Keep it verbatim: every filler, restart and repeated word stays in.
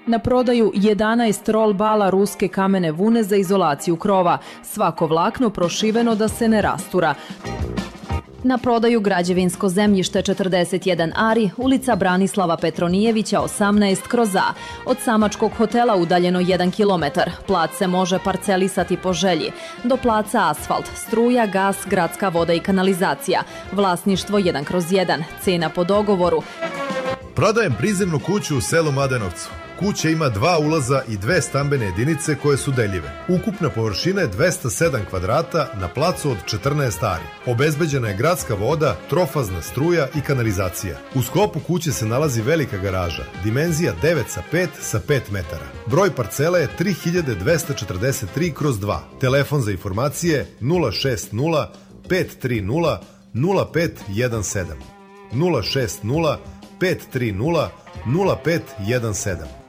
Na prodaju jedanaest rol bala ruske kamene vune za izolaciju krova, svako vlakno prošiveno da se ne rastura. Na prodaju građevinsko zemljište četrdeset jedan ari, ulica Branislava Petronijevića osamnaest kroz A, od Samačkog hotela udaljeno jedan kilometar. Plac se može parcelisati po želji. Do placa asfalt, struja, gas, gradska voda i kanalizacija. Vlasništvo jedan kroz jedan, cena po dogovoru. Prodajem prizemnu kuću u selu Mladenovcu. Kuća ima dva ulaza i dve stambene jedinice koje su deljive. Ukupna površina je dvesta sedam kvadrata na placu od četrnaest ari. Obezbeđena je gradska voda, trofazna struja i kanalizacija. U sklopu kuće se nalazi velika garaža, dimenzija devet sa pet sa pet metara. Broj parcele je tri hiljade dvesta četrdeset tri kroz dva. Telefon za informacije nula šest nula pet tri nula nula pet jedan sedam. nula šest nula pet tri nula nula pet jedan sedam.